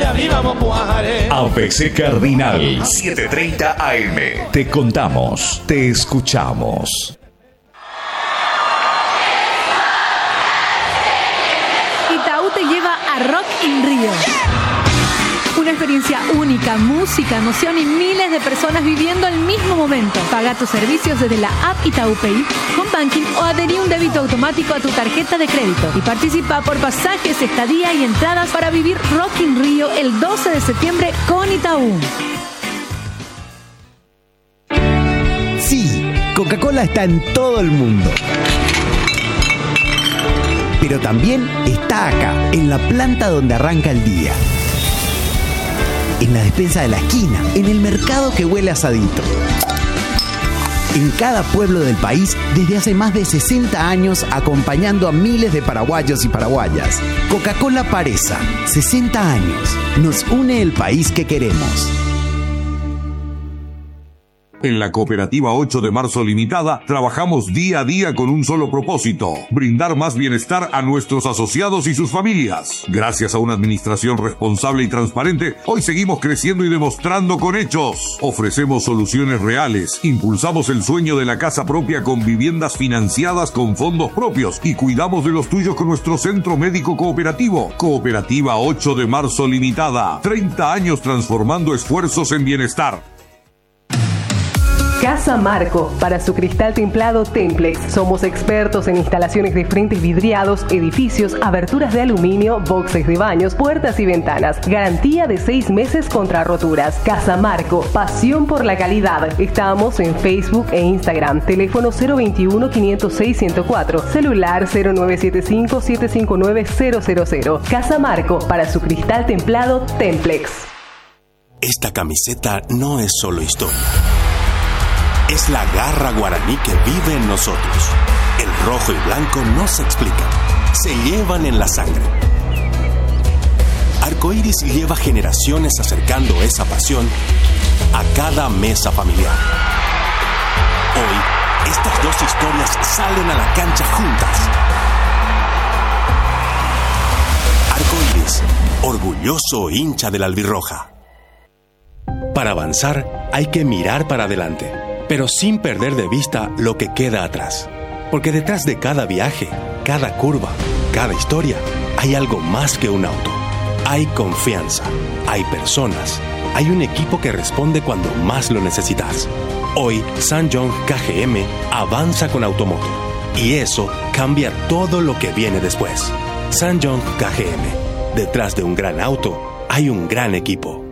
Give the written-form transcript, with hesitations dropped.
de arriba vamos Puajaré. ABC Cardinal 7:30 AM. Te contamos, te escuchamos. Itaú te lleva a Rock in Rio. Una experiencia única, música, emoción y miles de personas viviendo el mismo momento. Paga tus servicios desde la app Itaú Pay, con banking o adherí un débito automático a tu tarjeta de crédito y participa por pasajes, estadía y entradas para vivir Rock in Rio el 12 de septiembre con Itaú. Sí, Coca-Cola está en todo el mundo. Pero también está acá, en la planta donde arranca el día. En la despensa de la esquina, en el mercado que huele a asadito. En cada pueblo del país, desde hace más de 60 años, acompañando a miles de paraguayos y paraguayas. Coca-Cola Paresa, 60 años. Nos une el país que queremos. En la Cooperativa 8 de Marzo Limitada trabajamos día a día con un solo propósito: brindar más bienestar a nuestros asociados y sus familias. Gracias a una administración responsable y transparente, hoy seguimos creciendo y demostrando con hechos. Ofrecemos soluciones reales, impulsamos el sueño de la casa propia con viviendas financiadas con fondos propios y cuidamos de los tuyos con nuestro centro médico cooperativo. Cooperativa 8 de Marzo Limitada, 30 años transformando esfuerzos en bienestar. Casa Marco, para su cristal templado Templex. Somos expertos en instalaciones de frentes vidriados, edificios, aberturas de aluminio, boxes de baños, puertas y ventanas. Garantía de 6 meses contra roturas. Casa Marco, pasión por la calidad. Estamos en Facebook e Instagram. Teléfono 021-506-104. Celular 0975-759-000. Casa Marco, para su cristal templado Templex. Esta camiseta no es solo historia. Es la garra guaraní que vive en nosotros. El rojo y blanco no se explican, se llevan en la sangre. Arcoíris lleva generaciones acercando esa pasión a cada mesa familiar. Hoy, estas dos historias salen a la cancha juntas. Arcoíris, orgulloso hincha de la albirroja. Para avanzar, hay que mirar para adelante, pero sin perder de vista lo que queda atrás. Porque detrás de cada viaje, cada curva, cada historia, hay algo más que un auto. Hay confianza, hay personas, hay un equipo que responde cuando más lo necesitas. Hoy, SsangYong KGM avanza con Automoto. Y eso cambia todo lo que viene después. SsangYong KGM. Detrás de un gran auto, hay un gran equipo.